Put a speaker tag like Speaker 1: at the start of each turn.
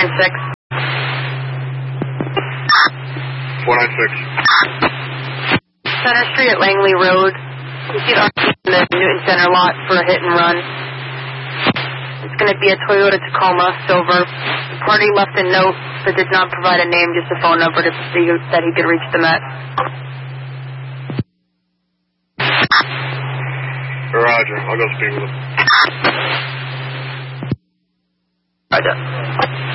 Speaker 1: 496.
Speaker 2: 496.
Speaker 1: Center Street at Langley Road. You see the RP in the Newton Center lot for a hit and run. It's going to be a Toyota Tacoma Silver. The party left a note but did not provide a name, just a phone number that he could reach them at.
Speaker 2: Roger, I'll go speak with him.
Speaker 1: Roger.